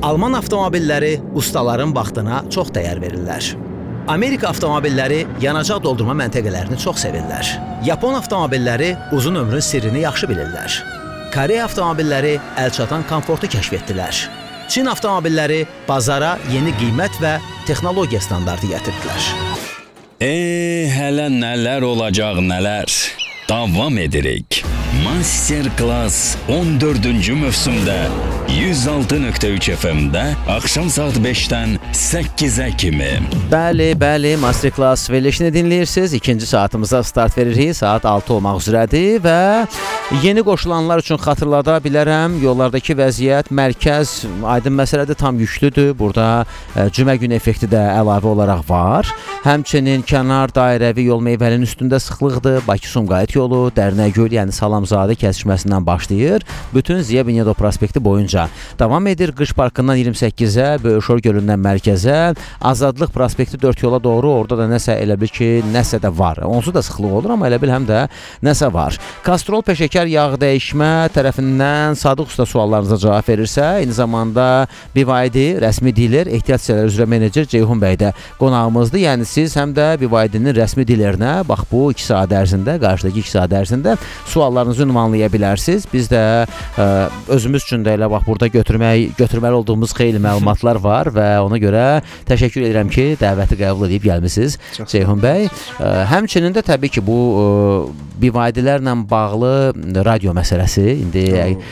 Alman avtomobilləri ustaların vaxtına çox dəyər verirlər. Amerika avtomobilləri yanacaq doldurma məntəqələrini çox sevirlər. Yapon avtomobilləri uzun ömrün sirrini yaxşı bilirlər. Koreya avtomobilləri əlçatan komfortu kəşf etdilər. Çin avtomobilləri bazara yeni qiymət və texnologiya standartı gətirdilər. Hələ nələr olacaq nələr. Davam edirik. Masterclass 14-cü mövsümdə 106.3 FM-də axşam saat 5-dən 8-ə kimi. Bəli, Masterclass verilişini dinləyirsiniz. İkinci saatımıza start veririk. Saat 6 olmaq üzrədir və yeni qoşulanlar üçün xatırlada bilərəm. Yollardakı vəziyyət mərkəz aydın məsələdir, tam yüklüdür. Burada cümə günü effekti də əlavə olaraq var. Həmçinin kənar dairəvi yol meyvəlinin üstündə sıxlıqdır. Bakı-Sumqayıt yolu, Dərnəgöl, yəni Salamzadə kəsişməsindən başlayır. Bütün Ziya Bünyadov prospekti boyunca davam edir. Qış parkından 28-ə, Böyükşor gölündən mərkəzə, Azadlıq prospekti 4 yola doğru. Orada da nəsə elə bil ki, nəsə də var. Onsuz da sıxlıq olur, amma elə bil həm də nəsə var. Kastrol peşəkar yağ dəyişmə tərəfindən Sadıq Usta suallarınıza cavab verirsə, eyni zamanda BYD rəsmi diler, ehtiyat hissələri üzrə menecer Ceyhun bəy də qonağımızdır. Yəni siz həm də BYD-nin rəsmi dilerinə bax bu 2 saat ərzində, qarşıdakı 2 saat ərzində suallarınızı ünvanlaya bilərsiniz. Biz də özümüz üçün də elə bax burada götürməli olduğumuz xeyli məlumatlar var və ona görə təşəkkür edirəm ki, dəvəti qəbul edib gəlmisiniz Ceyhun bəy. Həmçinin də təbii ki, bu BYD-lərlə bağlı radio məsələsi indi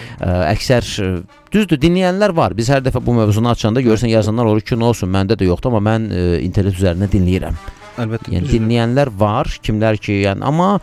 əksər düzdür, dinləyənlər var. Biz hər dəfə bu mövzunu açanda görürsən yazanlar olur ki, nə olsun, məndə də yoxdur, amma mən internet üzərindən dinləyirəm. Əlbəttə. Yəni dinləyənlər var, kimlər ki, yəni amma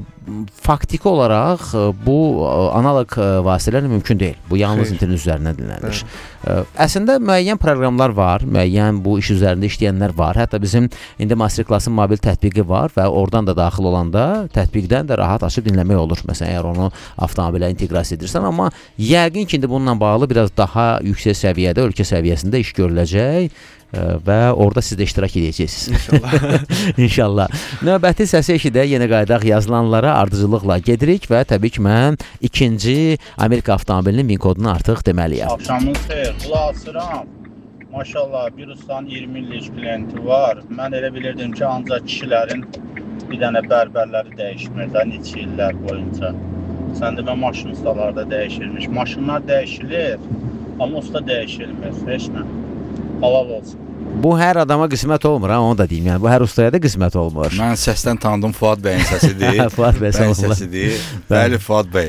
faktiki olaraq bu analog vasitələrlə mümkün deyil. Bu yalnız internet üzərindən dinlənilir. Əslində müəyyən proqramlar var, müəyyən bu iş üzərində işləyənlər var. Hətta bizim indi Masterclass-ın mobil tətbiqi var və oradan da daxil olanda tətbiqdən də rahat açıb dinləmək olur. Məsələn, əgər onu avtomobilə inteqrasiya edirsən, amma yəqin ki, indi bununla bağlı biraz daha yüksək səviyyədə, ölkə səviyyəsində iş görüləcək və orada siz də iştirak edəcəksiniz. İnşallah. İnşallah. Növbəti səsi eşidək, yenə qaydaq yazılanlara ardıcılıqla gedirik və təbii ki, mən ikinci Amerika avtomobilinin min kodunu artıq deməliyəm. Axşamınız xeyir, qulaq asıram. Maşallah, bir ustanın 20 illik klienti var. Mən elə bilirdim ki, ancaq kişilərin bir dənə bərbərləri dəyişmir də neçə illər boyunca. Sən demə maşın ustalarda dəyişilmiş. Maşınlar dəyişilir, amma usta dəyişilmir. Heç nə. Halal olsun. Bu hər adama qismət olmur, onu da deyim. Yəni bu hər ustaya da qismət olmur. Mən səsdən tanıdım, Fuad bəyin səsidir. Fuad bəy səsidir. Bəli, Fuad bəy.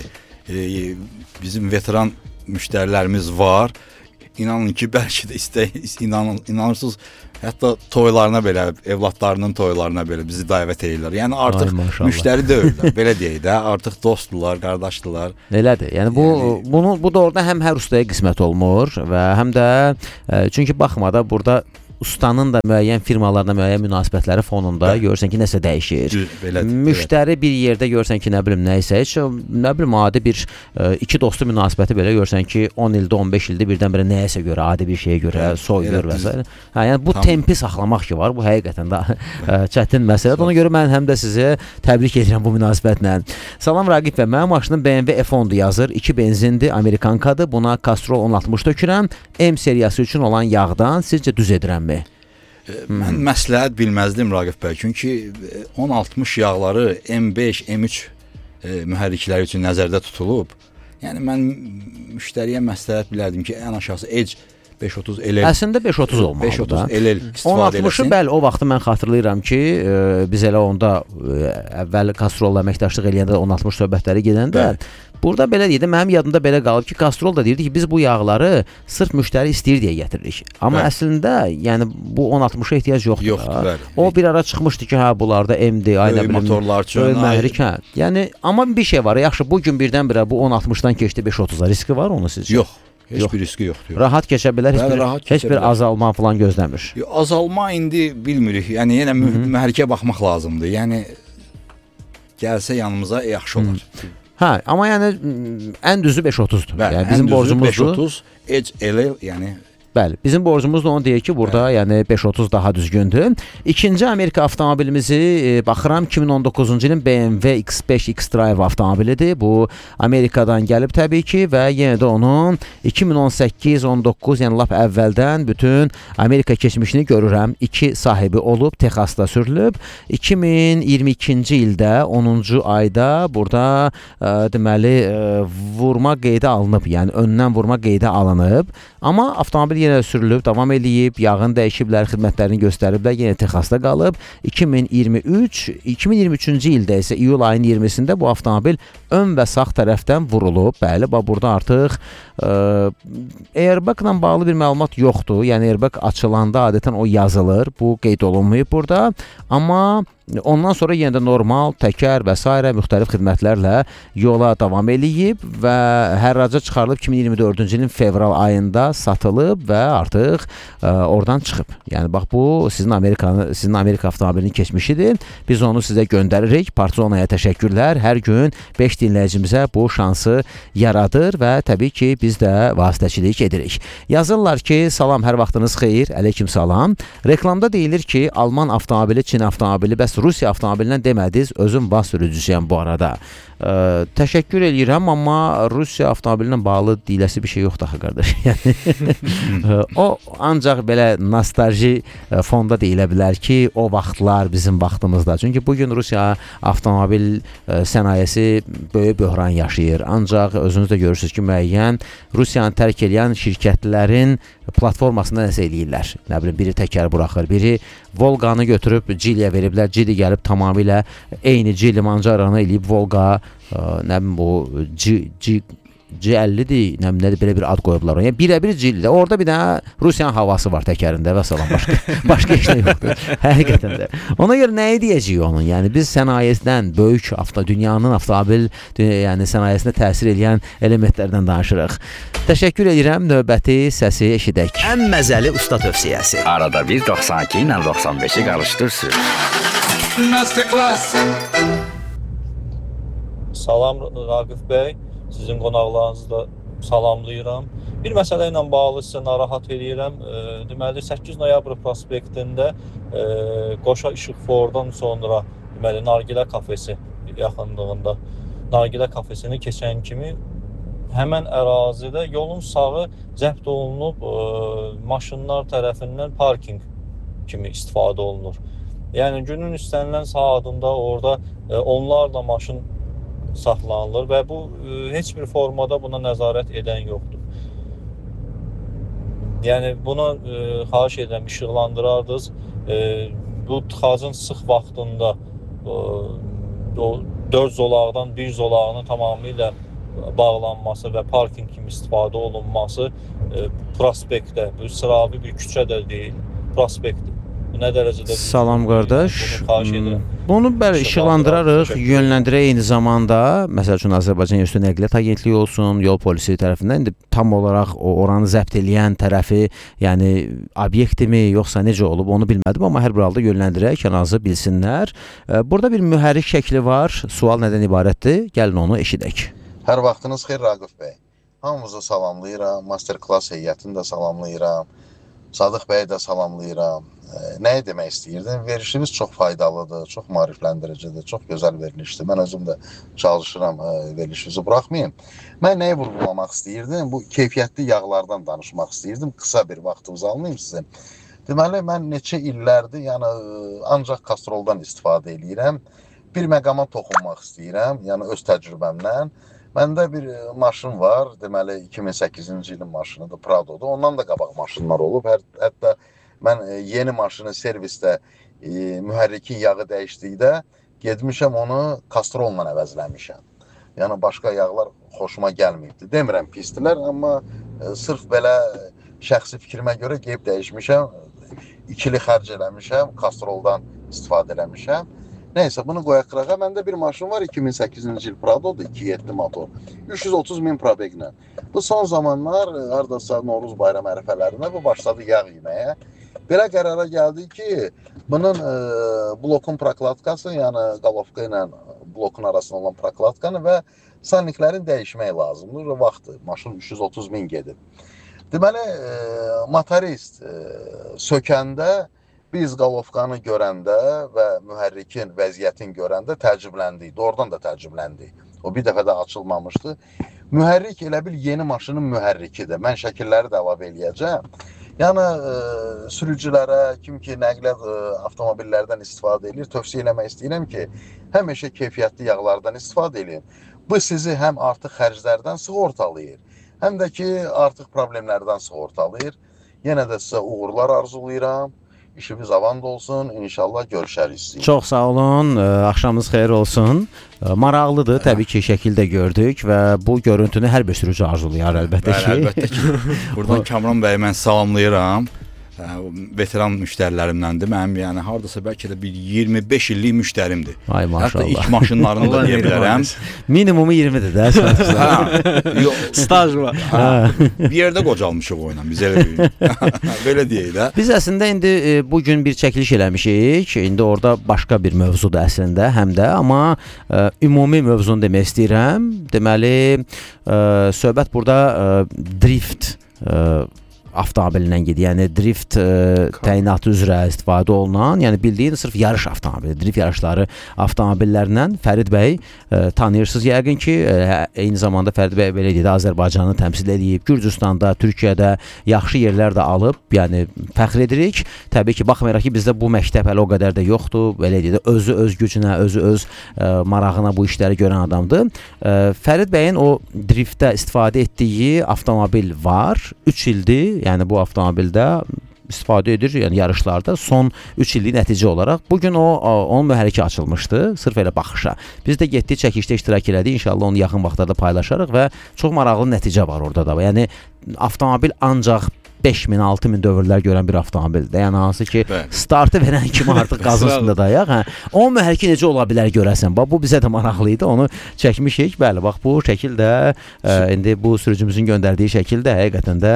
Bizim veteran müştərilərimiz var. İnanın ki, bəlkə də inanırsınız, hətta toylarına belə, evlatlarının toylarına belə bizi dəvət edirlər. Yəni artıq müştəri deyirlər, belə deyək də, artıq dostdular, qardaşdılar. Elədir. Yəni bu da orada həm hər ustaya qismət olmur və həm də çünki baxma da burada ustanın da müəyyən firmalarla müəyyən münasibətləri fonunda görürsən ki, nəsə dəyişir. Müştəri bir yerdə görürsən ki, nə bilim, nəysə, heç nə bilim, adi bir iki dostu münasibəti belə görürsən ki, 10 ildə, 15 ildə birdən-birə nəyəsə görə, adi bir şeyə görə soyulur və s. Yəni bu tempi saxlamaq ki var, bu həqiqətən də çətin məsələdir. Ona görə mən həm də sizi təbrik edirəm bu münasibətlə. Salam Raqib bəy, mənim maşınım BMW F10-dur yazır, 2 benzindir, Amerikankadır, buna Castrol 1060 tökürəm, M seriyası üçün olan yağdan sizcə düz edirəmmi? Mən məsləhət bilməzdim Raqif bəy, çünki 1060 yağları M5, M3 mühərrikləri üçün nəzərdə tutulub. Yəni mən müştəriyə məsləhət bilərdim ki, ən aşağısı Edge 530 LL. Əslində 530 olmalıdır da. 530 LL istifadə eləsin. 1060-ı bəli, o vaxtı mən xatırlayıram ki, biz elə onda əvvəl Castrolla əməkdaşlıq eləyəndə 1060 söhbətləri gedəndə burada belə deyildi, mənim yadımda belə qalıb ki, Castrol da deyirdi ki, biz bu yağları sırf müştəri istəyir deyə gətiririk. Amma əslində, yəni bu 1060-a ehtiyac yoxdur. Yoxdur, bəli. O bir ara çıxmışdı ki, hə, bunlarda MD, böyük motorlar üçün, mühərrik, hə. Yəni, amma bir şey var, yaxşı, bugün birdən-birə bu 1060-dan keçdi 530-a, riski var onu sizcə? Yox. Heç bir riski yoxdur. Rahat keçə bilər, heç bir azalma falan gözləmir. Azalma indi bilmirik. Yəni yenə mühərrikə baxmaq lazımdır. Yəni gəlsə yanımıza yaxşı olar. Hə, amma yəni ən düzü 530-dur. Bəli, yəni bizim borcumuzdur. 530 Edge LL, yəni Bəli, bizim borcumuz da onu deyir ki, burada yəni 530 daha düzgündür. İkinci Amerika avtomobilimizi baxıram 2019-cu ilin BMW X5 X-Drive avtomobilidir. Bu Amerikadan gəlib təbii ki və yenə də onun 2018-19, yəni lap əvvəldən bütün Amerika keçmişini görürəm. 2 sahibi olub, Texasda sürülüb. 2022-ci ildə 10-cu ayda burada deməli vurma qeydə alınıb, yəni öndən vurma qeydə alınıb. Amma avtomobil yenə sürülüb, davam eləyib, yağın dəyişiblər, xidmətlərini göstəriblər, yenə Texasda qalıb. 2023-cü ildə isə iyul ayının 20-sində bu avtomobil ön və sağ tərəfdən vurulub. Bəli, burada artıq airbag-la bağlı bir məlumat yoxdur. Yəni airbag açılanda adətən o yazılır. Bu qeyd olunmayıb burada. Amma ondan sonra yenə də normal, təkər və s. müxtəlif xidmətlərlə yola davam eləyib və hərraca çıxarılıb 2024-cü ilin fevral ayında satılıb və artıq oradan çıxıb. Yəni bax bu sizin Amerika avtomobilinin keçmişidir. Biz onu sizə göndəririk. Partizonaya təşəkkürlər. Hər gün 5 dinləyicimizə bu şansı yaradır və təbii ki biz də vasitəçilik edirik. Yazırlar ki, salam, hər vaxtınız xeyir. Əleyküm salam. Reklamda deyilir ki, Alman avtomobili, Çin avtomobili, bəs Rusiya avtomobilindən demədiniz, özüm bas sürücüsüyəm bu arada. Təşəkkür edirəm, amma Rusiya avtomobilinə bağlı deyiləsi bir şey yoxdur axı qardaş. Yəni o ancaq belə nostalji fonda deyilə bilər ki, o vaxtlar bizim vaxtımızda. Çünki bugün Rusiya avtomobil sənayesi böyük böhran yaşayır. Ancaq özünüz də görürsünüz ki, müəyyən Rusiyanı tərk edən şirkətlərin platformasında nəsə eləyirlər. Nə bilim, biri təkər buraxır, biri Volqanı götürüb Geely'yə veriblər. Geely gəlib tamamilə eyni Geely Mancaranı eləyib Volqa, nə bilim bu C50-dir, nə bilim, belə bir ad qoyublar. Yəni birə-bir Geely. Orada bir dənə Rusiyanın havası var təkərində və salam, başqa heç nə yoxdur. Həqiqətən də. Ona görə nəyi deyəcəyik onun? Yəni biz sənayesindən, böyük dünyanın avtomobil yəni sənayesində təsir edən elementlərdən danışırıq. Təşəkkür edirəm. Növbəti səsi eşidək. Ən məzəli usta tövsiyəsi. Arada bir 92 ilə 95-i qarışdırsın. Salam Raqif bəy, sizin qonaqlarınızı da salamlayıram. Bir məsələ ilə bağlı sizə narahat edirəm. Deməli 8 noyabr prospektində Qoşa İşıqfordan sonra deməli Nargilə kafesi yaxınlığında Nargilə kafesini keçən kimi həmən ərazidə yolun sağı zəbt olunub, maşınlar tərəfindən parking kimi istifadə olunur. Yəni günün istənilən saatında orada onlarla maşın saxlanılır və bu heç bir formada buna nəzarət edən yoxdur. Yəni buna xahiş edirəm, işıqlandırardınız. Bu tıxacın sıx vaxtında o 4 zolaqdan 1 zolağının tamamilə bağlanması və parking kimi istifadə olunması prospektdə, bu sıravi bir küçə də deyil, prospektdir. Bu nə dərəcədə Salam qardaş. Bunu bəli işıqlandırarıq, yönləndirək eyni zamanda, məsəl üçün Azərbaycan Yerüstü Nəqliyyat Agentliyi olsun, yol polisi tərəfindən indi tam olaraq oranı zəbt eləyən tərəfi, yəni obyektimi yoxsa necə olub onu bilmədim, amma hər bir halda yönləndirək, ən azı bilsinlər. Burada bir mühərrik şəkli var. Sual nədən ibarətdir? Gəlin onu eşidək. Hər vaxtınız xeyir Raqif bəy. Hamınızı salamlayıram, masterclass heyətini də salamlayıram, Sadıq bəyi də salamlayıram. Nəyi demək istəyirdim? Verilişiniz çox faydalıdır, çox maarifləndiricidir, çox gözəl verilişdir. Mən özüm də çalışıram verilişinizi buraxmayayım. Mən nəyi vurgulamaq istəyirdim? Bu keyfiyyətli yağlardan danışmaq istəyirdim. Qısa bir vaxtınızı almayayım sizin. Deməli, mən neçə illərdir, yəni ancaq kastroldan istifadə edirəm. Bir məqama toxunmaq istəyirəm, yəni öz təcrübəmdən. Məndə bir maşın var, deməli 2008-ci ilin maşınıdır, Prado'dur. Ondan da qabaq maşınlar olub. Hətta mən yeni maşını servisdə mühərrikin yağı dəyişdikdə gedmişəm onu kastrolla əvəzləmişəm. Yəni başqa yağlar xoşuma gəlməyibdi. Demirəm pisdilər, amma sırf belə şəxsi fikrimə görə geyib dəyişmişəm. İkili xərc eləmişəm, kastroldan istifadə eləmişəm. Neyse bunu qoyaq qırağa. Məndə bir maşın var 2008-ci il Prado'dur, 2.7 motor. 330.000 probeglə. Bu son zamanlar hardasa Novruz bayram ərəfələrində bu başladı yağ yeməyə. Belə qərara gəldi ki, bunun blokun proklatkası, yəni qalovka ilə blokun arasında olan proklatkanı və sanniklərin dəyişmək lazımdır. Vaxtı maşın 330.000 gedib. Deməli, motorist sökəndə biz qalovkanı görəndə və mühərrikin vəziyyətini görəndə təəccübləndik. Doğrudan da təəccübləndik. O bir dəfə də açılmamışdı. Mühərrik elə bil yeni maşının mühərrikidir. Mən şəkilləri də əlavə eləyəcəm. Yəni sürücülərə, kim ki nəqliyyat avtomobillərdən istifadə edir, tövsiyə eləmək istəyirəm ki, həmişə keyfiyyətli yağlardan istifadə edin. Bu sizi həm artıq xərclərdən sığortalayır, həm də ki artıq problemlərdən sığortalayır. Yenə də sizə uğurlar arzulayıram. İşimiz avand olsun. İnşallah görüşərik. Çox sağ olun. Axşamınız xeyir olsun. Maraqlıdır. Təbii ki, şəkildə gördük və bu görüntünü hər bir sürücü arzulayar əlbəttə ki. Əlbəttə ki. Buradan Kamran bəyi mən salamlayıram. Veteran müştərilərimdəndir. Mənim yəni hardasa bəlkə də bir 25 illik müştərimdir. Ay maşallah. Hətta ilk maşınlarını da deyə bilərəm. Minimumu 20-dir də. Staj var. Bir yerdə qocalmışıq o ilə. Biz elə belə deyək də. Biz əslində indi bu gün bir çəkiliş eləmişik. İndi orada başqa bir mövzudur əslində, həm də, amma ümumi mövzunu demək istəyirəm. Deməli, söhbət burada drift avtomobilindən gedir. Yəni drift təyinatı üzrə istifadə olunan, yəni bildiyin sırf yarış avtomobili, drift yarışları avtomobillərindən Fərid bəy tanıyırsınız yəqin ki, eyni zamanda Fərid bəy belə deyək, Azərbaycanı təmsil edib, Gürcüstanda, Türkiyədə yaxşı yerlər də alıb, yəni fəxr edirik. Təbii ki, baxmayaraq ki, bizdə bu məktəb hələ o qədər də yoxdur, belə deyək, özü öz gücünə, özü öz marağına bu işləri görən adamdır. Fərid bəyin o driftdə istifadə etdiyi avtomobil var, 3 ildir. Yəni bu avtomobildə istifadə edir, yəni yarışlarda son 3 illik nəticə olaraq. Bugün onun mühərriki açılmışdı, sırf elə baxışa. Biz də getdik, çəkilişdə iştirak elədik. İnşallah onu yaxın vaxtlarda paylaşarıq və çox maraqlı nəticə var orada da. Yəni avtomobil ancaq 5000, 6000 dövrlər görən bir avtomobildir. Yəni hansı ki, startı verən kimi artıq qazın üstündə dayaq. Onun mühərriki necə ola bilər görəsən. Bax, bu bizə də maraqlı idi. Onu çəkmişik. Bəli, bax bu şəkil də indi bu sürücümüzün göndərdiyi şəkil də həqiqətən də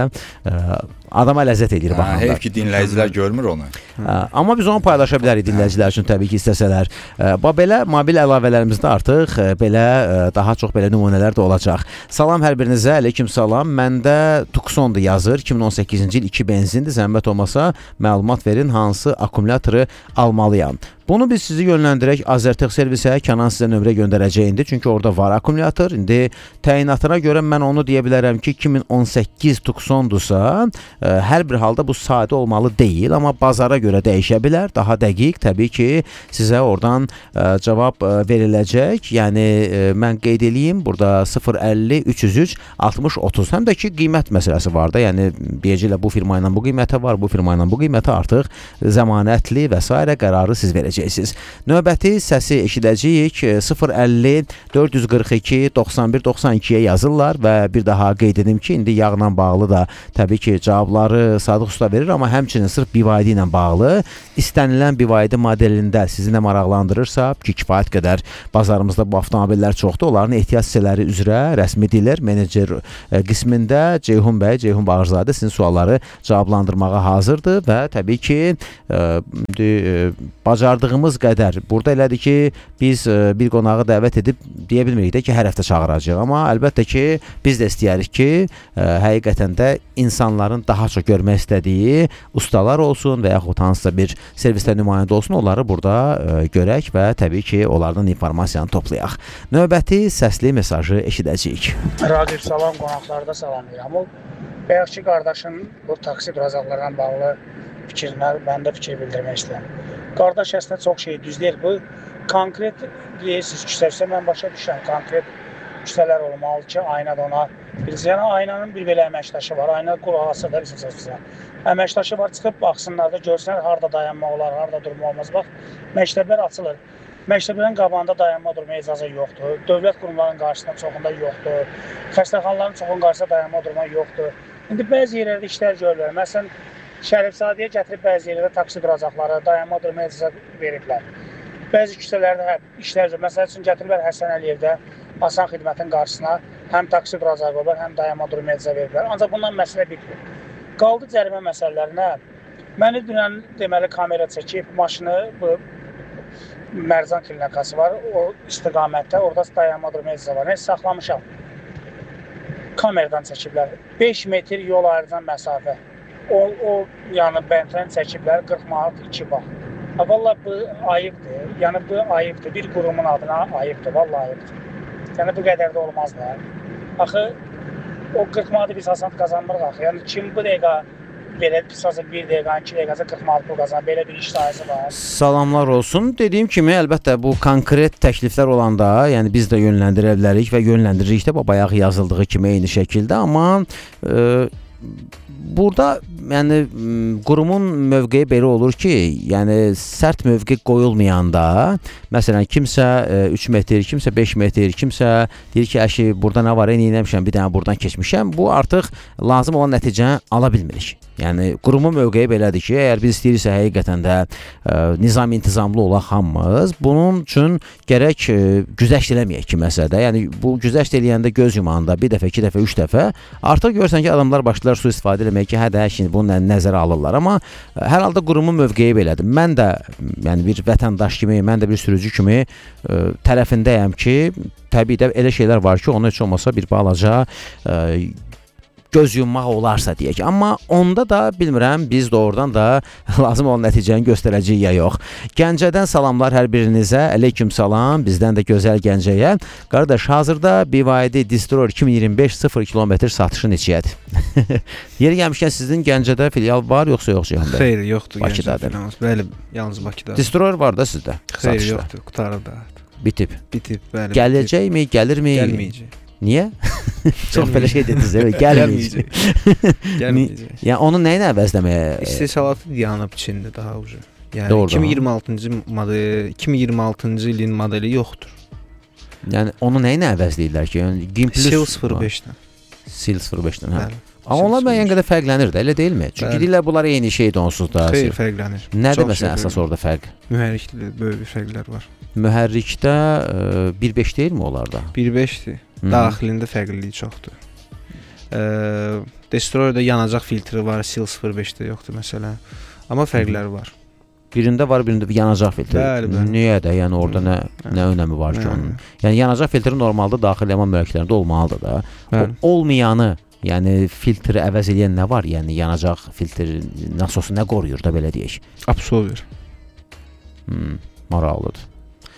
adama ləzzət edir baxanda. Heyf ki, dinləyicilər görmür onu. Amma biz onu paylaşa bilərik dinləyicilər üçün təbii ki, istəsələr. Belə mobil əlavələrimizdə artıq belə daha çox belə nümunələr də olacaq. Salam hər birinizə, aleyküm salam. Məndə Tucson'dur yazır. 2018-ci il 2 benzindir. Zəhmət olmasa məlumat verin hansı akkumulatoru almalıyam. Bunu biz sizi yönləndirək Azərtec servisə, Kənan sizə nömrə göndərəcəyindir. Çünki orada var akkumulyator. İndi təyinatına görə mən onu deyə bilərəm ki, 2018 Tucson'dursa, hər bir halda bu sadə olmalı deyil, amma bazara görə dəyişə bilər. Daha dəqiq, təbii ki, sizə oradan cavab veriləcək. Yəni, mən qeyd edeyim, burada 050 303 60 30. Həm də ki, qiymət məsələsi var da. Yəni, deyəcəklər, bu firma ilə bu qiymətə var, bu firma ilə bu qiymətə artıq zəmanətli və s. qərarı siz verəcəksiniz. Növbəti səsi eşidəcəyik 050 442 91 92-yə yazırlar və bir daha qeyd edim ki, indi yağla bağlı da təbii ki, cavabları Sadıq Usta verir, amma həmçinin sırf BYD ilə bağlı istənilən BYD modelində sizi nə maraqlandırırsa ki, kifayət qədər bazarımızda bu avtomobillər çoxdur, onların ehtiyac hissələri üzrə rəsmi diler menecer qismində Ceyhun bəy, Ceyhun Bağırzadə sizin sualları cavablandırmağa hazırdır və təbii ki, bacardığımız qədər burada elədir ki, biz bir qonağı dəvət edib deyə bilmirik də ki, hər həftə çağıracağıq, amma əlbəttə ki, biz də istəyirik ki, həqiqətən də insanların daha çox görmək istədiyi ustalar olsun və yaxud hansısa bir servisdə nümayəndə olsun, onları burada görək və təbii ki, onlardan informasiyanı toplayaq. Növbəti səsli mesajı eşidəcəyik. Raqib salam, qonaqlarda salamlayıram. O bayaqçı qardaşın bu taksi qazaqlarla bağlı fikrinə mən də fikir bildirmək istəyirəm. Qardaş əslində çox şey düzləyir. Bu konkret deyirsiniz küçəsə mən başa düşürəm. Konkret küçələr olmalı ki, ayna da ona bilsin. Yəni aynanın bir belə əməkdaşı var. Ayna qulaq asır da bizim səsimizə. Əməkdaşı var, çıxıb baxsınlar da, görsünlər harda dayanmaq olar, harda durmaq olmaz. Bax, məktəblər açılır. Məktəblərin qabağında dayanma durma icazə yoxdur. Dövlət qurumlarının qarşısında çoxunda yoxdur. Xəstəxanaların çoxunun qarşısında dayanma durma yoxdur. İndi bəzi yerlərdə işlər görülür. Məsələn, Şərifzadəyə gətirib bəzi yerlərdə taksi duracaqları, dayanma durma icazə veriblər. Bəzi küçələrdə işlər görülür. Məsəl üçün gətiriblər Həsən Əliyevdə Asan xidmətin qarşısına həm taksi duracağı qoyublar, həm dayanma durma icazə veriblər. Ancaq bundan məsələ bitmir. Qaldı cərimə məsələlərinə. Məni dünən deməli kamera çəkib, maşını bu Mərzan klinikası var, o istiqamətdə, orada dayanma durma icazə var. Neyse, saxlamışam. kameradan çəkiblər. 5 metr yol ayırıcan məsafə. O yəni bəntən çəkiblər 40 manat 2 bax. Vallahi bu ayıbdır. Yəni bu ayıbdır. Bir qurumun adına ayıbdır. Vallahi ayıbdır. Yəni bu qədər də olmaz da. Axı o 40 manatı biz asan qazanmırıq axı. Yəni kim bu dəqiqə belə pisası 1 dəqiqə, 2 dəqiqə 40 manat pul qazanır. Belə bir iş sahəsi var. Salamlar olsun. Dediyim kimi əlbəttə bu konkret təkliflər olanda, yəni biz də yönləndirə bilərik və yönləndiririk də bayaq yazıldığı kimi eyni şəkildə, amma burada yəni qurumun mövqeyi belə olur ki, yəni sərt mövqe qoyulmayanda, məsələn kimsə 3 metr, kimsə 5 metr, kimsə deyir ki, əşi burada nə var, eləmişəm, bir dənə buradan keçmişəm. Bu artıq lazım olan nəticəni ala bilmirik. Yəni qurumun mövqeyi belədir ki, əgər biz istəyirsə həqiqətən də nizam intizamlı olaq hamımız, bunun üçün gərək güzəşt eləməyək ki, məsələdə. Yəni bu güzəşt eləyəndə göz yumanda bir dəfə, 2 dəfə, 3 dəfə artıq görürsən ki, adamlar başlayırlar su istifadə eləmək ki, hə də şimdi bunu nəzərə alırlar. Amma hər halda qurumun mövqeyi belədir. Mən də yəni bir vətəndaş kimi, mən də bir sürücü kimi tərəfindəyəm ki, təbii də elə şeylər var ki, onun heç olmasa bir balaca göz yummaq olarsa deyək. Amma onda da bilmirəm, biz doğrudan da lazım olan nəticəni göstərəcəyik ya yox. Gəncədən salamlar hər birinizə. Aleyküm salam. Bizdən də gözəl Gəncəyə. Qardaş, hazırda BYD Destroyer 2025 0 kilometr satışı neçəyədir? Yeri gəlmişkən sizin Gəncədə filial var yoxsa yox Cihan bəy? Xeyr, yoxdur. Bakıdadır. Bəli, yalnız Bakıda. Destroyer var da sizdə? Xeyr, yoxdur. Qutarıb da. Bitib. Bitib, bəli. Gələcəkmi, gəlirmi? Gəlməyəcək. Niyə? Çox belə şey dediniz, evet, gəlməyəcək. Gəlməyəcək. Yəni onu nə ilə əvəzləməyə? İstehsalatı yanıb Çində daha ucu. Yəni doğrudan. 2026-cı model, 2026-cı ilin modeli yoxdur. Yəni onu nə ilə əvəzləyirlər ki? Yəni Gim Plus Sil 05-dən. Sil 05-dən, hə. Bəli. Amma onlar müəyyən qədər fərqlənir də, elə deyilmi? Çünki deyirlər bunlar eyni şeydir onsuz da. Xeyr, fərqlənir. Nədir məsələn əsas orada fərq? Mühərrikdə böyük fərqlər var. Mühərrikdə 1.5 deyilmi onlarda? 1.5-dir. Daxilində fərqliliyi çoxdur. Destroyerdə yanacaq filtri var, Sil 05-də yoxdur məsələn. Amma fərqləri var. Birində var, birində yanacaq filtri. Bəli, bəli. Niyə də? Yəni orada nə önəmi var ki onun? Yəni yanacaq filtri normalda daxili yaman mürəkkəblərində olmalıdır da. O olmayanı, yəni filtri əvəz edən nə var? Yəni yanacaq filtri nasosu nə qoruyur da belə deyək? Absolver. Maraqlıdır.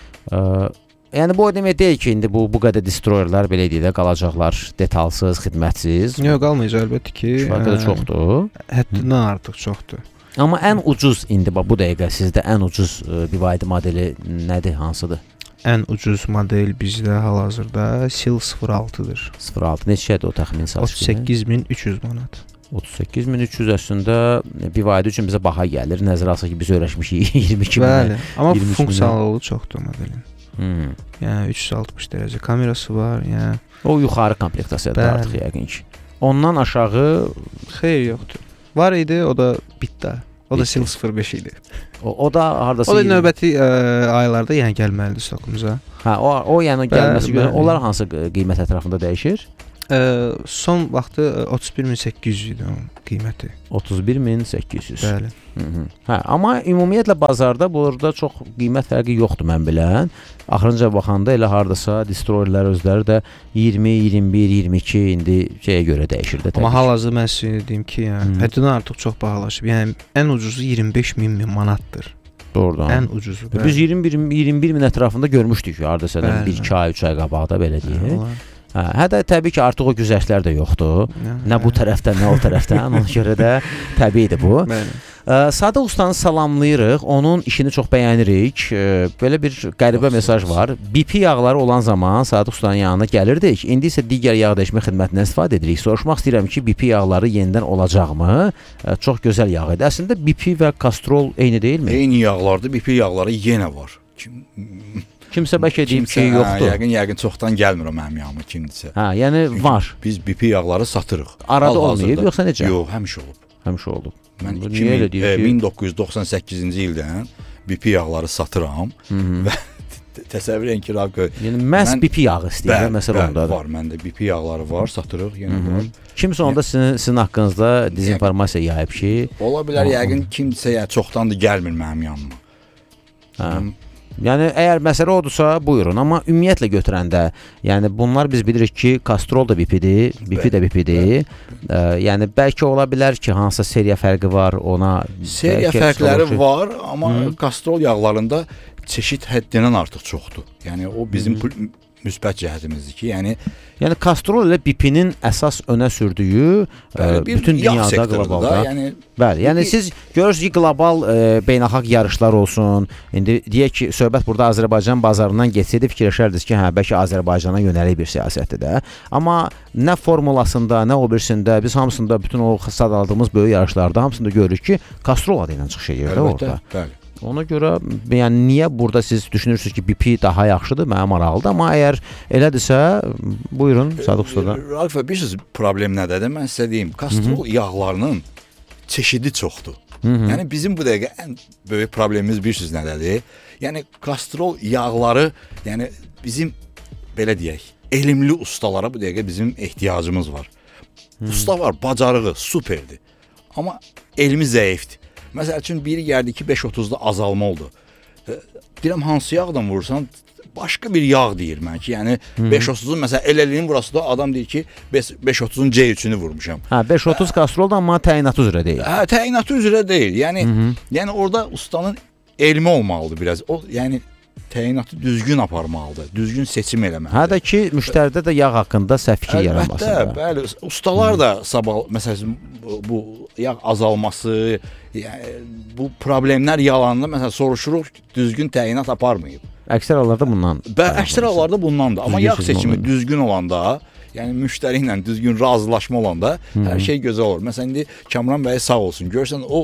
Yəni bu o demək deyil ki, indi bu qədər destroyerlər belə deyək də qalacaqlar detalsız, xidmətsiz. Yox, qalmayacaq əlbəttə ki. Fərqi də çoxdur. Həddindən artıq çoxdur. Amma ən ucuz indi bu dəqiqə sizdə ən ucuz BYD modeli nədir, hansıdır? Ən ucuz model bizdə hal-hazırda Sil 06-dır. 06 neçədir o təxmin satış? 38300 manat. 38300 əslində BYD üçün bizə baha gəlir. Nəzərə alsaq ki, biz öyrəşmişik 22 minə. Bəli, amma funksiyonallığı çoxdur modelin. Yəni 360 dərəcə kamerası var, yəni o yuxarı komplektasiyadır artıq yəqin ki. Ondan aşağı xeyr yoxdur. Var idi, o da bitdi. O da Sil 05 idi. O da hardasa o da növbəti aylarda yəni gəlməlidir stokumuza. Hə, o yəni gəlməsi görə onlar hansı qiymət ətrafında dəyişir? Son vaxtı 31800 idi onun qiyməti. 31800. Bəli. Hə, amma ümumiyyətlə bazarda burada çox qiymət fərqi yoxdur mən bilən. Axırınca baxanda elə hardasa destroyerlər özləri də 20, 21, 22 indi şeyə görə dəyişir də. Amma hal-hazırda mən sizə deyim ki, yəni həddindən artıq çox bahalaşıb. Yəni ən ucuzu 25.000 manatdır. Doğrudan. Ən ucuzu. Biz 21 min ətrafında görmüşdük hardasa 1-2 ay, 3 ay qabaqda belə deyək. Hə də təbii ki, artıq o güzəştlər də yoxdur. Nə bu tərəfdən, nə o tərəfdən. Ona görə də təbiidir bu. Sadıq ustanı salamlayırıq. Onun işini çox bəyənirik. Belə bir qəribə mesaj var. BP yağları olan zaman Sadıq ustanın yanına gəlirdik. İndi isə digər yağ dəyişmə xidmətindən istifadə edirik. Soruşmaq istəyirəm ki, BP yağları yenidən olacaqmı? Çox gözəl yağ idi. Əslində BP və Castrol eyni deyilmi? Eyni yağlardır. BP yağları yenə var. Kimsə bəlkə deyib ki, yoxdur. Yəqin çoxdan gəlmir o mənim yanıma kimdisə. Hə, yəni var. Biz BP yağları satırıq. Arada olmayıb, yoxsa necə? Yox, həmişə olub. Həmişə olub. Mən 1998-ci ildən BP yağları satıram və təsəvvür edin ki, yəni məhz BP yağı istəyir məsələ ondadır. Var, məndə BP yağları var, satırıq, yenə var. Kimsə onda sizin haqqınızda dezinformasiya yayıb ki, ola bilər yəqin kimsə çoxdandır gəlmir mənim yanıma. Hə. Yəni əgər məsələ odursa, buyurun. Amma ümumiyyətlə götürəndə, yəni bunlar biz bilirik ki, Castrol da BP-dir, BP də BP-dir. Yəni bəlkə ola bilər ki, hansısa seriya fərqi var, ona seriya fərqləri var, amma Castrol yağlarında çeşid həddindən artıq çoxdur. Yəni o bizim müsbət cəhətimizdir ki, yəni Castrol ilə BP-nin əsas önə sürdüyü bütün dünyada qlobalda. Bəli, yəni siz görürsünüz ki, qlobal beynəlxalq yarışlar olsun. İndi deyək ki, söhbət burada Azərbaycan bazarından geçsəydi fikirləşərdiniz ki, bəlkə Azərbaycana yönəlik bir siyasətdir də. Amma nə formulasında, nə o birisində, biz hamısında bütün o sadaldığımız böyük yarışlarda hamısında görürük ki, Castrol adı ilə çıxış edir də orada. Bəli. Ona görə, yəni niyə burada siz düşünürsünüz ki, BP daha yaxşıdır, mənə maraqlıdır, amma əgər elədirsə, buyurun Sadıq Ustada. Raqif bəy, bilirsiniz problem nədədir? Mən sizə deyim, Castrol yağlarının çeşidi çoxdur. Yəni bizim bu dəqiqə ən böyük problemimiz bilirsiniz nədədir? Yəni Castrol yağları, yəni bizim belə deyək, elmli ustalara bu dəqiqə bizim ehtiyacımız var. Usta var, bacarığı superdir. Amma elmi zəifdir. Məsəl üçün biri gəldi ki, 5.30-da azalma oldu. Deyirəm, hansı yağdan vurursan, başqa bir yağ deyir mən ki, yəni 5.30-un, məsələn, eləliyinin burası da adam deyir ki, 5.30-un C3-ünü vurmuşam. 5.30 Castrol da amma təyinatı üzrə deyil. Təyinatı üzrə deyil. Yəni orada ustanın elmi olmalıdır biraz. O, yəni təyinatı düzgün aparmalıdır, düzgün seçim eləməlidir. Hə də ki, müştəridə də yağ haqqında səhv fikir yaranmasın. Əlbəttə, bəli, ustalar da sabah, məsələn, bu yağ azalması, yəni, bu problemlər yalanında, məsələn, soruşuruq, düzgün təyinat aparmayıb. Əksər hallarda bundan. Əksər hallarda bundandır. Amma yağ seçimi düzgün olanda, yəni müştəri ilə düzgün razılaşma olanda hər şey gözəl olur. Məsələn, indi Kamran bəy sağ olsun, görsən o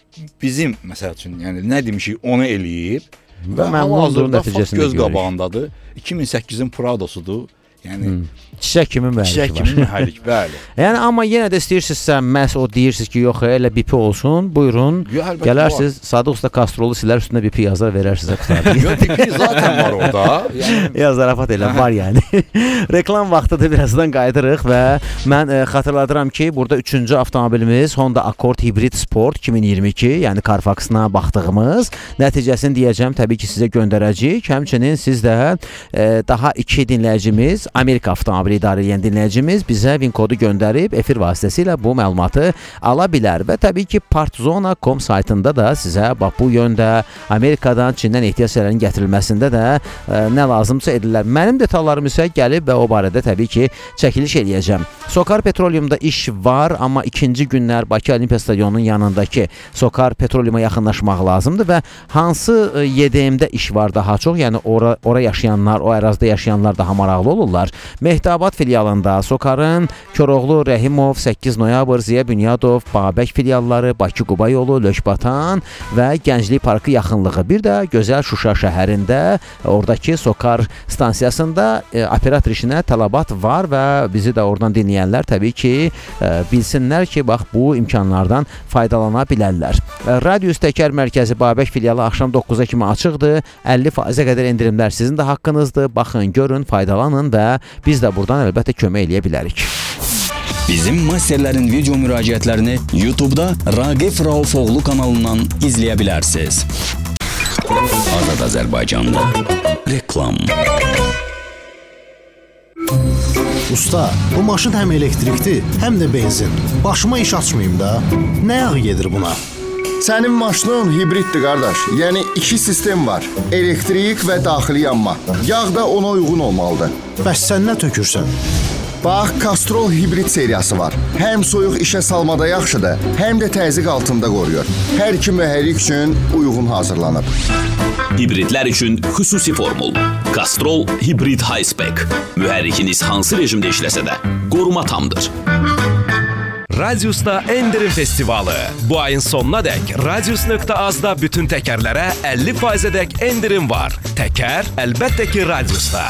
bizim, məsəl üçün, yəni nə demişik, onu eləyib. Və hal-hazırda fakt göz qabağındadır. 2008-in Pradosudur. Yəni çiçək kimi mühərrik, bəli. Yəni amma yenə də istəyirsinizsə, məhz o deyirsiniz ki, yox, elə BP olsun, buyurun. Gələrsiniz, Sadıq Usta Castrolu silər üstünə BP yazar, verərsiniz. Yox, BP zaten var orada. Ya zarafat elə var yəni. Reklam vaxtıdır, birazdan qayıdırıq və mən xatırladıram ki, burada 3-cü avtomobilimiz Honda Accord Hybrid Sport 2022, yəni Carfax-na baxdığımız. Nəticəsini deyəcəm, təbii ki, sizə göndərəcəyik. Həmçinin siz də daha 2 dinləyicimiz, Amerika avtomobili idarə edən dinləyicimiz bizə VIN kodu göndərib efir vasitəsilə bu məlumatı ala bilər və təbii ki, partzona.com saytında da sizə bax bu yöndə Amerikadan, Çindən ehtiyacların gətirilməsində də nə lazımsa edirlər. Mənim detallarım isə gəlib və o barədə təbii ki, çəkiliş eləyəcəm. Sokar Petroleumda iş var, amma ikinci günlər Bakı Olimpiya Stadionunun yanındakı Sokar Petroleuma yaxınlaşmaq lazımdır və hansı YDM-də iş var daha çox, yəni ora yaşayanlar, o ərazidə yaşayanlar daha maraqlı olurlar. Mehtabat filialında Sokarın Koroğlu, Rəhimov, 8 noyabr, Ziya Bünyadov, Babək filialları, Bakı-Quba yolu, Lökbatan və Gənclik Parkı yaxınlığı. Bir də gözəl Şuşa şəhərində, oradakı Sokar stansiyasında operator işinə tələbat var və bizi də oradan dinləyənlər təbii ki, bilsinlər ki, bax bu imkanlardan faydalana bilərlər. Radius Təkər Mərkəzi Babək filialı axşam 9-a kimi açıqdır. 50%-ə qədər endirimlər sizin də haqqınızdır. Baxın, görün, faydalanın və biz də buradan əlbəttə kömək eləyə bilərik. Bizim masterlərin video müraciətlərini YouTube-da Raqif Raufoğlu kanalından izləyə bilərsiniz. Azad Azərbaycanda reklam. Usta, bu maşın həm elektrikdir, həm də benzin. Başıma iş açmayayım da. Nə yağı gedir buna? Sənin maşının hibriddir, qardaş. Yəni 2 sistem var. Elektrik və daxili yanma. Yağ da ona uyğun olmalıdır. Bəs sən nə tökürsən? Bax, Castrol hibrid seriyası var. Həm soyuq işə salmada yaxşıdır, həm də təzyiq altında qoruyur. Hər iki mühərrik üçün uyğun hazırlanıb. Hibridlər üçün xüsusi formul. Castrol Hybrid High Spec. Mühərrikiniz hansı rejimdə işləsə də qoruma tamdır. Radius'ta Endirim Festivalı. Bu ayın sonuna dək Radius.az-da bütün təkərlərə 50%-ə dək endirim var. Təkər əlbəttə ki Radius'da.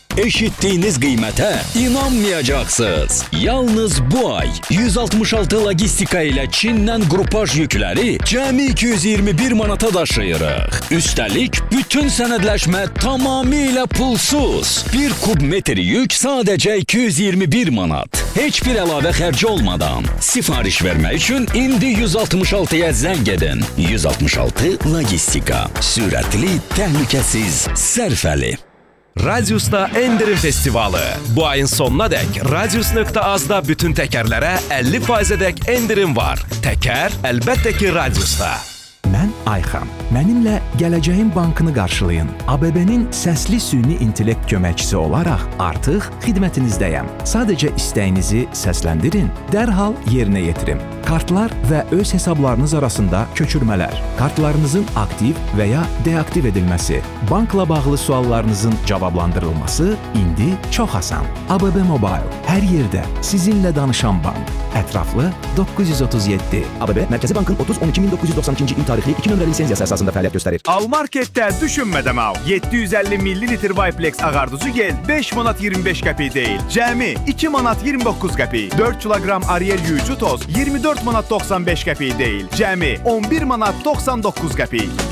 Eşitdiyiniz qiymətə inanmayacaqsınız. Yalnız bu ay 166 logistika ilə Çindən qrupaj yükləri cəmi 221 manata daşıyırıq. Üstəlik, bütün sənədləşmə tamamilə pulsuz. 1 kub metr yük sadəcə 221 manat. Heç bir əlavə xərci olmadan. Sifariş vermək üçün indi 166-ya zəng edin. 166 logistika. Sürətli, təhlükəsiz, sərfəli. Radius'ta Endirim Festivalı. Bu ayın sonuna dək Radius.az-da bütün təkərlərə 50%-dək endirim var. Təkər əlbəttə ki Radius'ta. Mən Ayxan. Mənimlə gələcəyin bankını qarşılayın. ABB-nin səsli süni intellekt köməkçisi olaraq artıq xidmətinizdəyəm. Sadəcə istəyinizi səsləndirin, dərhal yerinə yetirin. Kartlar və öz hesablarınız arasında köçürmələr, kartlarınızın aktiv və ya deaktiv edilməsi, bankla bağlı suallarınızın cavablandırılması indi çox asan. ABB Mobile, hər yerdə sizinlə danışan bank. Ətraflı 937. ABB Mərkəzi Bankın 30-12-1992-ci il tarixli 2 nömrəli lisenziyası əsasında fəaliyyət göstərir. Almarketdə düşünmədən al. 750 millilitr Viplex ağarduzu gel 5 manat 25 qəpik deyil. Cəmi 2 manat 29 qəpik. 4 kilogram Ariel yuyucu toz 24 manat 95 qəpik deyil. Cəmi 11 manat 99 qəpik.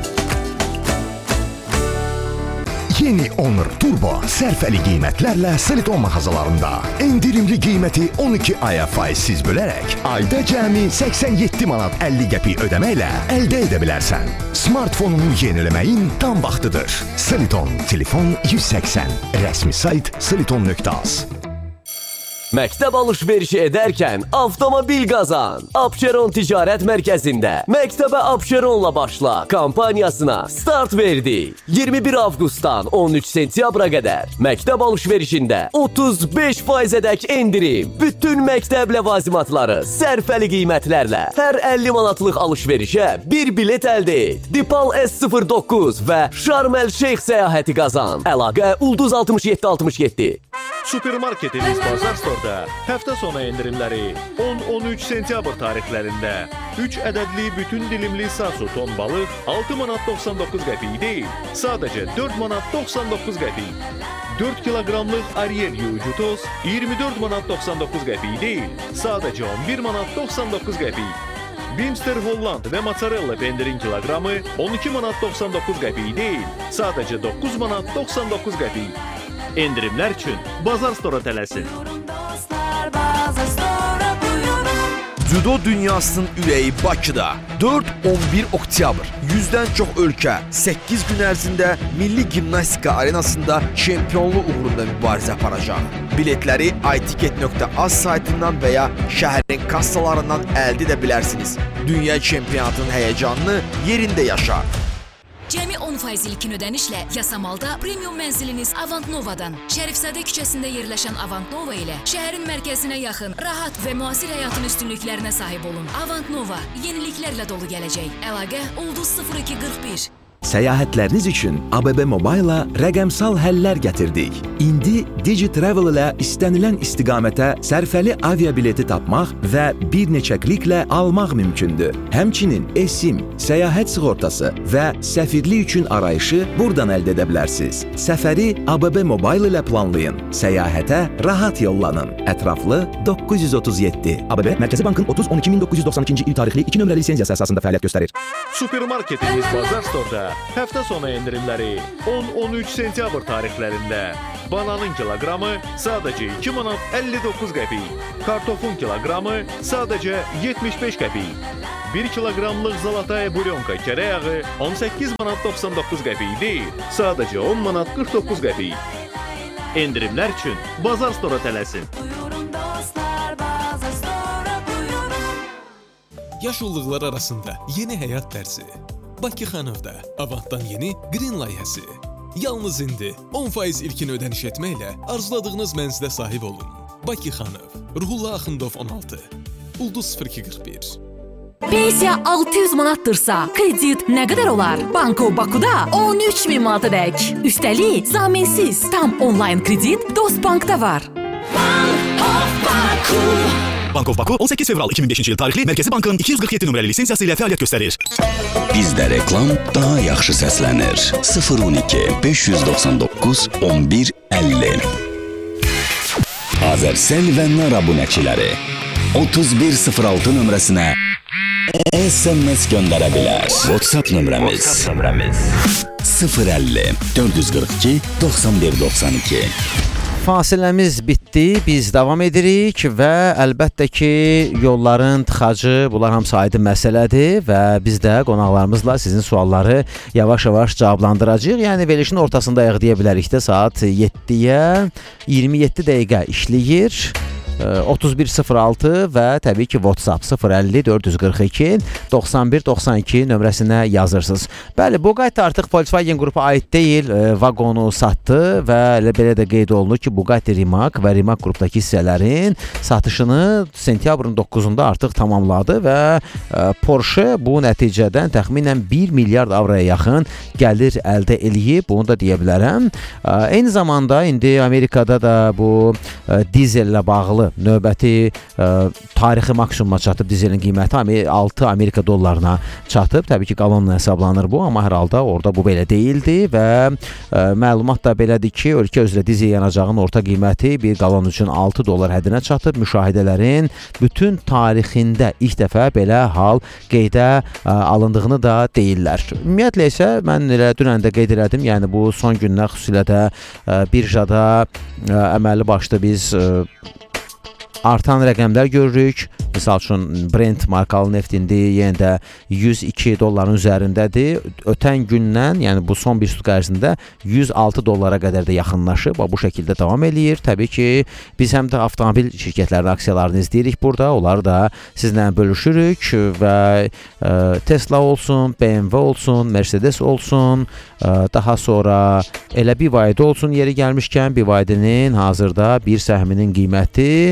Yeni Honor Turbo sərfəli qiymətlərlə Siliton mağazalarında. Endirimli qiyməti 12 aya faizsiz bölərək ayda cəmi 87 manat 50 qəpik ödəməklə əldə edə bilərsən. Smartfonunu yeniləməyin tam vaxtıdır. Siliton, telefon 180, rəsmi sayt siliton.az. Məktəb alış-verişi edərkən avtomobil qazan. Abşeron Ticarət Mərkəzində Məktəbə Abşeronla başla kampaniyasına start verdi. 21 avqustdan 13 sentyabra qədər məktəb alış-verişində 35%-ədək endirim. Bütün məktəb ləvazimatları sərfəli qiymətlərlə hər 50 manatlıq alış-verişə bir bilet əldə et. Dipal S09 və Şarm El-Şeyx səyahəti qazan. Əlaqə Ulduz 6767. Supermarketimiz Bazar Store'da həftə sonu endirimləri 10-13 sentyabr tarixlərində 3 ədədli bütün dilimli sasu ton balıq 6 manat 99 qəpik deyil, sadəcə 4 manat 99 qəpik. 4 kiloqramlıq Ariel yuyucu toz 24 manat 99 qəpik deyil, sadəcə 11 manat 99 qəpik. Bimster Holland və Mozzarella pendirin kiloqramı 12 manat 99 qəpik deyil, sadəcə 9 manat 99 qəpik. Endirimlər üçün Bazar Store'a tələsin. Cüdo dünyasının ürəyi Bakıda 4-11 oktyabr 100-dən çox ölkə 8 gün ərzində Milli Gimnastika Arenasında çempionluq uğrunda mübarizə aparacaq. Biletləri itiket.az saytından və ya şəhərin kassalarından əldə edə bilərsiniz. Dünya çempionatının həyəcanını yerində yaşa. Cəmi 10% ilkin ödənişlə Yasamalda premium mənziliniz Avant Nova'dan. Şərifzadə küçəsində yerləşən Avant Nova ilə şəhərin mərkəzinə yaxın, rahat və müasir həyatın üstünlüklərinə sahib olun. Avant Nova yeniliklərlə dolu gələcək. Əlaqə Ulduz 0241. Səyahətləriniz üçün ABB Mobile-la rəqəmsal həllər gətirdik. İndi DigiTravel ilə istənilən istiqamətə sərfəli aviabileti tapmaq və bir neçə kliklə almaq mümkündür. Həmçinin eSIM, səyahət sığortası və səfirlik üçün arayışı buradan əldə edə bilərsiniz. Səfəri ABB Mobile ilə planlayın. Səyahətə rahat yollanın. Ətraflı 937. ABB Mərkəzi Bankın 30-12-1992-ci il tarixli 2 nömrəli lisenziyası əsasında fəaliyyət göstərir. Supermarketimiz Bazar Store'da həftə sonu endirimləri 10-13 sentyabr tarixlərində bananın kiloqramı sadəcə 2 manat 59 qəpik, kartofun kiloqramı sadəcə 75 qəpik, 1 kiloqramlıq Zalotaya bulyonka kərə yağı 18 manat 99 qəpik deyil, sadəcə 10 manat 49 qəpik. Endirimlər üçün Bazar Store'a tələsin. Yaşıllıqlar arasında yeni həyat dərsi. Bakı Xanovda Avantdan yeni Green layihəsi. Yalnız indi 10% ilkin ödəniş etməklə arzuladığınız mənzilə sahib olun. Bakı Xanov, Ruhullah Axundov 16, Ulduz 0241. Pensiya 600 manatdırsa, kredit nə qədər olar? Banko Bakuda 13.000 manata dək. Üstəlik, zaminsiz tam onlayn kredit Dost Bankda var. Bank of Baku. Bank of Baku 18 fevral 2005-ci il tarixli Mərkəzi Bankın 247 nömrəli lisensiyası ilə fəaliyyət göstərir. Bizdə reklam daha yaxşı səslənir. 012 599 11 50. Azərsəl və Nar abunəçiləri 3106 nömrəsinə SMS göndərə bilər. WhatsApp nömrəmiz 050 442 9192. Fasiləmiz bitdi, biz davam edirik və əlbəttə ki, yolların tıxacı, bunlar hamısı aydın məsələdir və biz də qonaqlarımızla sizin sualları yavaş-yavaş cavablandıracağıq. Yəni, verilişin ortasındayıq deyə bilərik də, saat 7-yə 27 dəqiqə işləyir. 3106 və təbii ki WhatsApp 050 442 91 92 nömrəsinə yazırsınız. Bəli, bu Bugatti artıq Volkswagen qrupa aid deyil, vaqonu satdı və belə də qeyd olunur ki, Bugatti Rimac və Rimac qrupdakı hissələrin satışını sentyabrın 9-unda artıq tamamladı və Porsche bu nəticədən təxminən 1 milyard avroya yaxın gəlir əldə eləyib, bunu da deyə bilərəm. Eyni zamanda indi Amerikada da bu dizellə bağlı növbəti tarixi maksimuma çatıb, dizelin qiyməti 6 Amerika dollarına çatıb. Təbii ki, qalonla hesablanır bu, amma hər halda orada bu belə deyildi və məlumat da belədir ki, ölkə üzrə dizel yanacağın orta qiyməti bir qalon üçün 6 dollar həddinə çatıb. Müşahidələrin bütün tarixində ilk dəfə belə hal qeydə alındığını da deyirlər. Ümumiyyətlə isə mən elə dünən də qeyd elədim, yəni bu son günlər xüsusilə də birjada əməlli başlı biz artan rəqəmlər görürük. Misal üçün Brent markalı neft indi yenə də 102 dolların üzərindədir. Ötən gündən, yəni bu son bir sutka ərzində 106 dollara qədər də yaxınlaşıb. Bu şəkildə davam eləyir. Təbii ki, biz həm də avtomobil şirkətlərinin aksiyalarını izləyirik burada. Onları da sizlə bölüşürük və Tesla olsun, BMW olsun, Mercedes olsun, daha sonra elə BYD olsun, yeri gəlmişkən BYD-nin hazırda bir səhminin qiyməti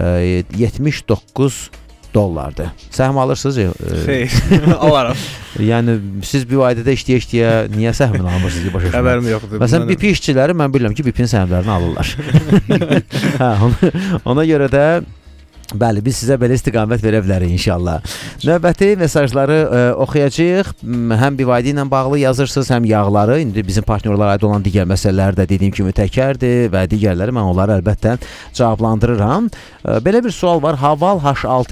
79 dollardır. Səhm alırsınız? Xeyr, alaram. Yəni siz BYD-də işləyə-işləyə niyə səhmini almırsınız ki, başa düşmürəm. Xəbərim yoxdur. Məsələn, BP işçiləri mən bilirəm ki, BP-nin səhmlərini alırlar. Ona görə də bəli, biz sizə belə istiqamət verə bilərik inşallah. Növbəti mesajları oxuyacağıq. Həm BYD ilə bağlı yazırsınız, həm yağları. İndi bizim partnyorlara aid olan digər məsələlər də dediyim kimi təkərdir və digərləri mən onları əlbəttə cavablandırıram. Belə bir sual var. Haval H6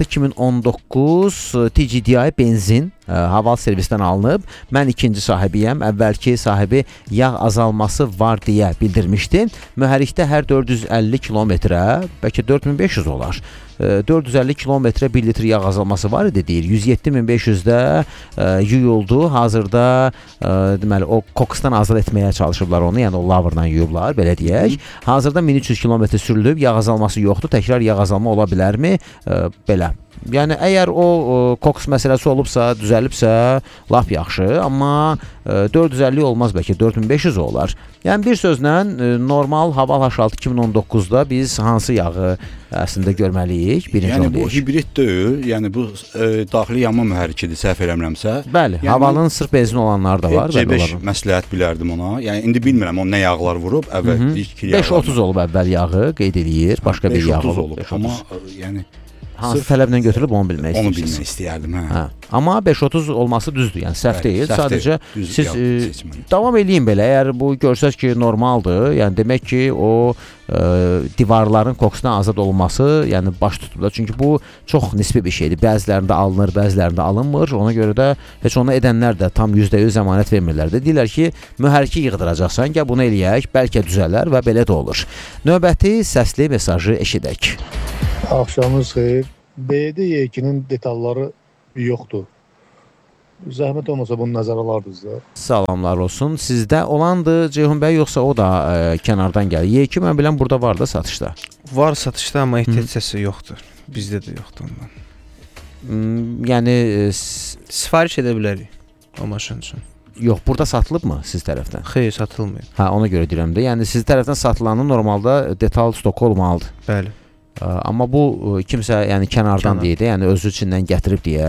2019 TGDI benzin Haval servisdən alınıb. Mən ikinci sahibiyəm. Əvvəlki sahibi yağ azalması var deyə bildirmişdi. Mühərrikdə hər 450 kilometrə, bəlkə 4500 olar. 450 kilometrə 1 litr yağ azalması var idi deyir. 107.500-də yuyuldu. Hazırda deməli o koksdan azad etməyə çalışıblar onu. Yəni o lavrla yuyublar, belə deyək. Hazırda 1300 kilometr sürülüb, yağ azalması yoxdur. Təkrar yağ azalma ola bilərmi? Belə. Yəni əgər o koks məsələsi olubsa, düzəlibsə, lap yaxşı, amma 450 olmaz, bəlkə 4500 olar. Yəni bir sözlə normal Haval H6 2019-da biz hansı yağı əslində görməliyik? Yəni bu hibrid deyil, yəni bu daxili yanma mühərrikidir, səhv eləmirəmsə. Bəli, yəni, Havalın sırf benzin olanları da var. C5 məsləhət bilərdim ona. Yəni indi bilmirəm o nə yağlar vurub. Əvvəl 530 olub əvvəl yağı qeyd eləyir, başqa bir yağ olub. Amma yəni hansı tələblə götürülüb onu bilmək istəyirəm. Onu bilmək istəyərdim, hə. Amma 530 olması düzdür, yəni səhv deyil. Sadəcə siz davam eləyin belə. Əgər bu görsəz ki, normaldır, yəni demək ki, o divarların kokusundan azad olması, yəni baş tutublar. Çünki bu çox nisbi bir şeydir. Bəzilərində alınır, bəzilərində alınmır. Ona görə də heç onu edənlər də tam %100 zəmanət vermirlər. Deyirlər ki, mühərriki yığdıracaqsan, gəl bunu eləyək, bəlkə düzələr və belə də olur. Növbəti səsli mesajı eşidək. Axşamınız xeyir. BD Y2-nin detalları yoxdur. Zəhmət olmasa bunu nəzərə alardınız da. Salamlar olsun. Sizdə olandır Ceyhun bəy, yoxsa o da kənardan gəlir? Y2 mən biləm burada var da satışda. Var satışda, amma ehtiyacəsi yoxdur. Bizdə də yoxdur ondan. Yəni sifariş edə bilərik o maşın üçün. Yox, burada satılıbmı siz tərəfdən? Xeyr, satılmır. Hə, ona görə deyirəm də. Yəni siz tərəfdən satılanın normalda detal stoku olmalıdır. Bəli. Amma bu kimsə yəni kənardan deyir, yəni özü Çindən gətirib deyə,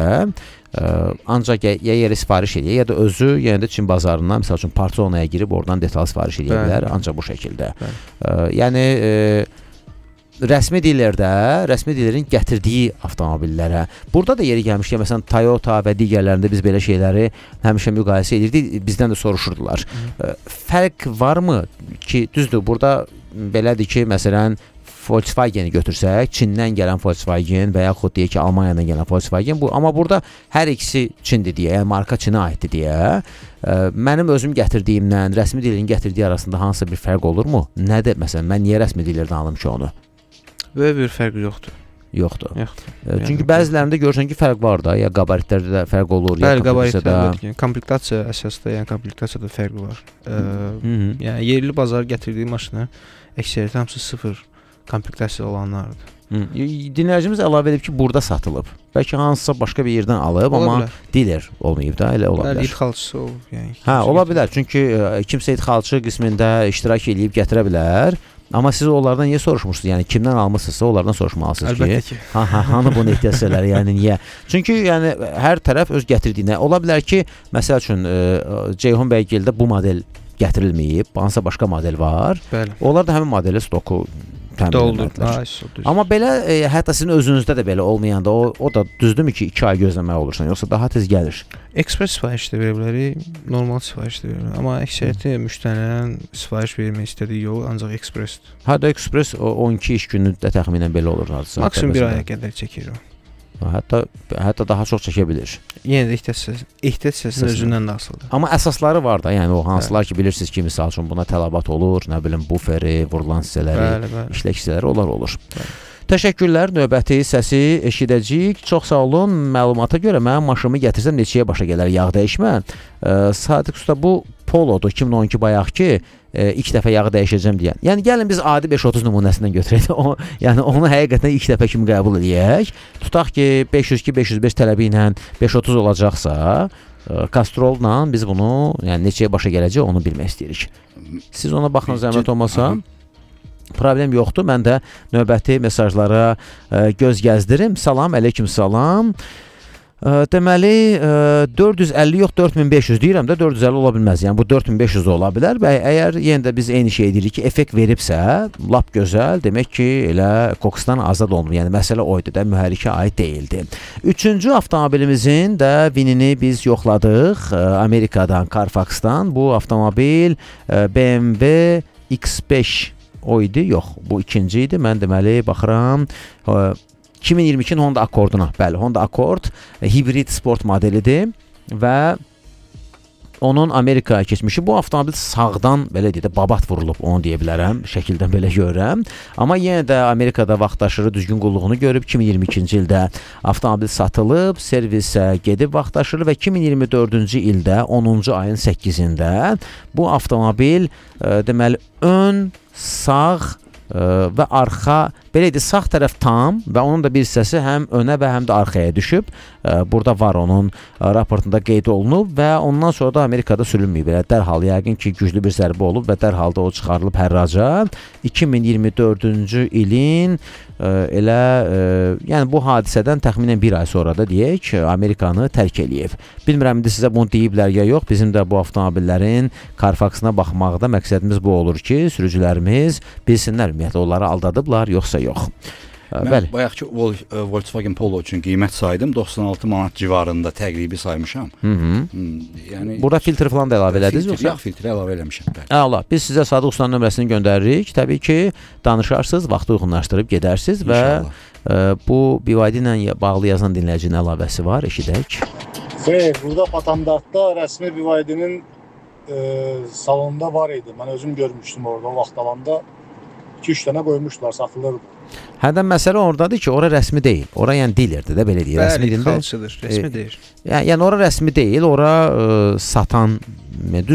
ancaq ya yeri sifariş edir, ya da özü yenə də Çin bazarından, məsəl üçün Parçonaya girib oradan detal sifariş edə bilər, ancaq bu şəkildə. Yəni rəsmi dillərin gətirdiyi avtomobillərə. Burada da yeri gəlmişkən, məsələn, Toyota və digərlərində biz belə şeyləri həmişə müqayisə edirdik, bizdən də soruşurdular. Fərq varmı ki, düzdür, burada belədir ki, məsələn, Volkswagen-i götürsək, Çindən gələn Volkswagen və yaxud deyək ki, Almaniyadan gələn Volkswagen bu, amma burada hər ikisi Çindir deyə, yəni marka Çinə aiddir deyə. Mənim özüm gətirdiyimdən, rəsmi dilin gətirdiyi arasında hansısa bir fərq olurmu? Nədir? Məsələn, mən niyə rəsmi dillərdən alım ki onu? Böyük bir fərq yoxdur. Yoxdur. Çünki bəzilərində görürsən ki, fərq var da, ya qabaritlərdə də fərq olur, ya komplektasiyada. Komplektasiya əsasda, yəni kompleksiyada fərq var. Yəni yerli bazar gətirdiyi maşını əksəriyyəti hamısı sıfır komplektasiya olanlardır. Dinləyicimiz əlavə edib ki, burada satılıb. Bəlkə hansısa başqa bir yerdən alıb, amma diler olmayıb da, elə ola bilər. Bəli, idxalçısı olub. Hə, ola bilər. Çünki kimsə idxalçı qismində iştirak edib gətirə bilər. Amma siz onlardan niyə soruşmursunuz? Yəni kimdən almısınızsa onlardan soruşmalısınız ki. Əlbəttə ki. Hanı bunu ehtiyacçıları, yəni niyə? Çünki yəni hər tərəf öz gətirdiyinə. Ola bilər ki, məsəl üçün Ceyhun bəygildə bu model gətirilməyib, hansısa başqa model var. Bəli. Onlar da həmin modeli stoku doldurdular. Amma belə hətta sizin özünüzdə də belə olmayanda o da düzdürmü ki 2 ay gözləmək olursan, yoxsa daha tez gəlir. Ekspres sifariş də verə bilərik, normal sifariş də verə bilərik. Amma əksəriyyəti müştərilərin sifariş vermək istədiyi yol ancaq ekspresdir. Hətta ekspres 12 iş günündə təxminən belə olur hadisə. Maksimum 1 aya qədər çəkir o. Hətta daha çox çəkə bilir. Yenə də ehtiyac hissəsinin özündən də asılıdır. Amma əsasları var da, yəni o hansılar ki bilirsiniz ki, misal üçün buna tələbat olur, nə bilim buferi, vurulan hissələri, işlək hissələri olur. Təşəkkürlər. Növbəti səsi eşidəcəyik. Çox sağ olun. Məlumata görə mənim maşınımı gətirsəm neçəyə başa gələr yağ dəyişmə? Sadiq usta, bu Polodur 2012 bayaq ki, ilk dəfə yağı dəyişəcəm deyən. Yəni gəlin biz adi 530 nümunəsindən götürək. Yəni onu həqiqətən ilk dəfə kimi qəbul edək. Tutaq ki 502-505 tələbi ilə 530 olacaqsa, Castrolla biz bunu, yəni neçəyə başa gələcək onu bilmək istəyirik. Siz ona baxın, zəhmət olmasa. Problem yoxdur. Mən də növbəti mesajlara göz gəzdirim. Salam, əleyküm salam. Deməli 450 yox 4500 deyirəm də 450 ola bilməz. Yəni bu 4500 ola bilər və əgər yenə də biz eyni şey edirik ki, effekt veribsə, lap gözəl, demək ki, elə kokusdan azad olunur. Yəni məsələ oydu da, mühərrikə aid deyildi. Üçüncü avtomobilimizin də vinini biz yoxladıq Amerikadan, Carfaxdan. Bu avtomobil BMW X5 o idi, yox, bu ikinci idi. Mən deməli baxıram 2022-nin Honda Accord'una. Bəli, Honda Accord hibrid sport modelidir və onun Amerikaya keçmişi. Bu avtomobil sağdan belə deyək də babat vurulub, onu deyə bilərəm, şəkildən belə görürəm. Amma yenə də Amerikada vaxtaşırı düzgün qulluğunu görüb 2022-ci ildə avtomobil satılıb, servisə gedib vaxtaşırı və 2024-cü ildə 10-cu ayın 8-də bu avtomobil deməli ön, sağ və arxa, belə idi, sağ tərəf tam və onun da bir hissəsi həm önə və həm də arxaya düşüb. Burada var, onun raportunda qeyd olunub və ondan sonra da Amerikada sürülməyib. Dərhal yəqin ki, güclü bir zərbə olub və dərhal da o çıxarılıb hərraca. 2024-cü ilin yəni bu hadisədən təxminən 1 ay sonra da deyək, Amerikanı tərk eləyib. Bilmirəm indi sizə bunu deyiblər ya yox. Bizim də bu avtomobillərin Carfaxına baxmaqda məqsədimiz bu olur ki, sürücülərimiz bilsinlər ümumiyyətlə onları aldadıblar yoxsa yox. Mən bayaqki Volkswagen Polo üçün qiymət saydım, 96 manat civarında təqribi saymışam. Yəni burada filtr falan da əlavə elədiniz yoxsa? Yox, filtri əlavə eləmişəm. Allah, biz sizə Sadıq ustanın nömrəsini göndəririk. Təbii ki, danışarsınız, vaxtı uyğunlaşdırıb gedərsiniz və bu BYD ilə bağlı yazan dinləyicinin əlavəsi var, eşidək. Xeyr, burada Patamdartda rəsmi BYD-nin salonunda var idi. Mən özüm görmüşdüm orada, o vaxt alanda 2-3 dənə qoymuşlar, satılırdı. Hədən məsələ oradadır ki, ora rəsmi deyil. Ora yəni dilerdir də, belə deyir. Bəli, idxalçıdır, rəsmi deyil. Yəni ora rəsmi deyil, ora satan, düzdür,